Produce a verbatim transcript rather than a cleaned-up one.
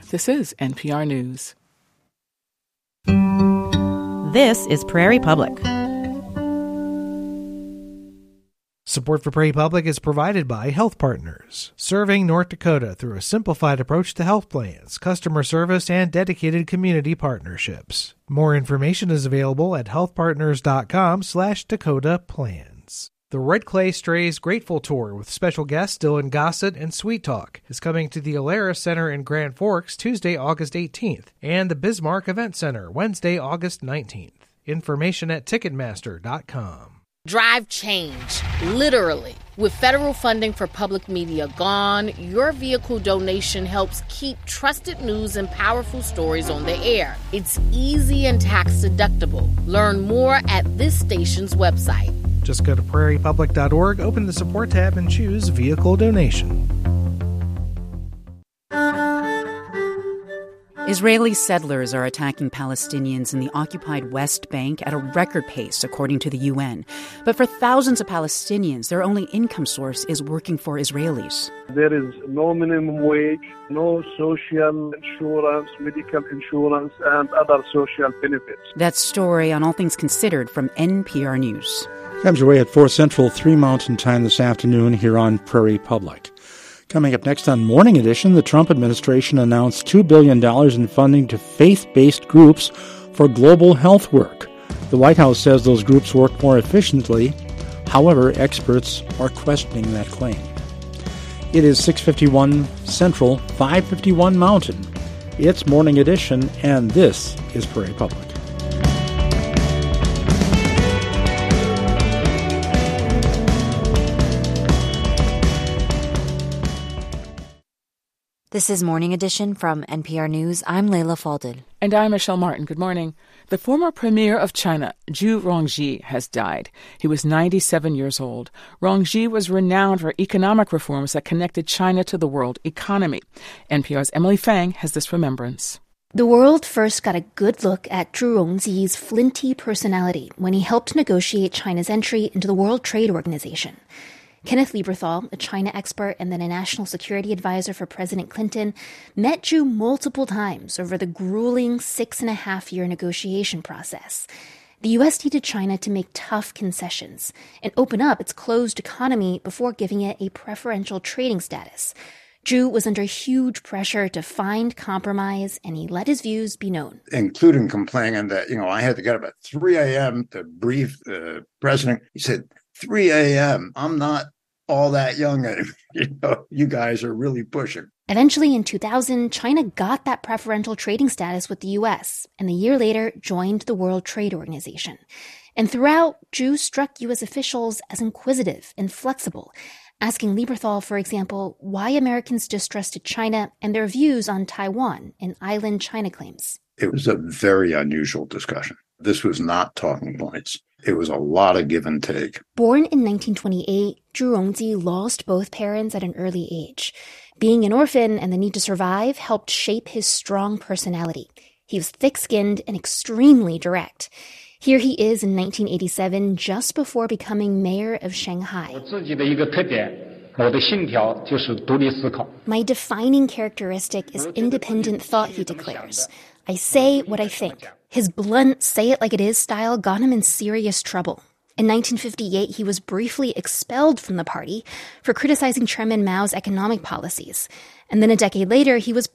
This is N P R News. This is Prairie Public. Support for Prairie Public is provided by Health Partners, serving North Dakota through a simplified approach to health plans, customer service, and dedicated community partnerships. More information is available at healthpartners.com slash Dakota Plans. The Red Clay Strays Grateful Tour with special guests Dylan Gossett and Sweet Talk is coming to the Alara Center in Grand Forks Tuesday, August eighteenth, and the Bismarck Event Center Wednesday, August nineteenth. Information at ticketmaster dot com. Drive change, literally. With federal funding for public media gone, your vehicle donation helps keep trusted news and powerful stories on the air. It's easy and tax deductible. Learn more at this station's website. Just go to prairie public dot org, open the support tab, and choose vehicle donation. Israeli settlers are attacking Palestinians in the occupied West Bank at a record pace, according to the U N. But for thousands of Palestinians, their only income source is working for Israelis. There is no minimum wage, no social insurance, medical insurance, and other social benefits. That story on All Things Considered from N P R News. Comes your way at four Central, three Mountain Time this afternoon here on Prairie Public. Coming up next on Morning Edition, the Trump administration announced two billion dollars in funding to faith-based groups for global health work. The White House says those groups work more efficiently. However, experts are questioning that claim. It is six fifty-one Central, five fifty-one Mountain. It's Morning Edition, and this is Prairie Public. This is Morning Edition from N P R News. I'm Layla Falded. And I'm Michelle Martin. Good morning. The former premier of China, Zhu Rongji, has died. He was ninety-seven years old. Rongji was renowned for economic reforms that connected China to the world economy. N P R's Emily Fang has this remembrance. The world first got a good look at Zhu Rongji's flinty personality when he helped negotiate China's entry into the World Trade Organization. Kenneth Lieberthal, a China expert and then a national security advisor for President Clinton, met Zhu multiple times over the grueling six-and-a-half-year negotiation process. The U S needed China to make tough concessions and open up its closed economy before giving it a preferential trading status. Zhu was under huge pressure to find compromise, and he let his views be known. Including complaining that, you know, I had to get up at three a.m. to brief the president. He said, three a.m., I'm not all that young. You know, you guys are really pushing. Eventually, in two thousand, China got that preferential trading status with the U S, and a year later joined the World Trade Organization. And throughout, Zhu struck U S officials as inquisitive and flexible, asking Lieberthal, for example, why Americans distrusted China and their views on Taiwan and island China claims. It was a very unusual discussion. This was not talking points. It was a lot of give and take. Born in nineteen twenty-eight, Zhu Rongji lost both parents at an early age. Being an orphan and the need to survive helped shape his strong personality. He was thick-skinned and extremely direct. Here he is in nineteen eighty-seven, just before becoming mayor of Shanghai. My defining characteristic is independent thought, he declares. I say what I think. His blunt, say-it-like-it-is style got him in serious trouble. In nineteen fifty-eight, he was briefly expelled from the party for criticizing Chairman Mao's economic policies. And then a decade later, he was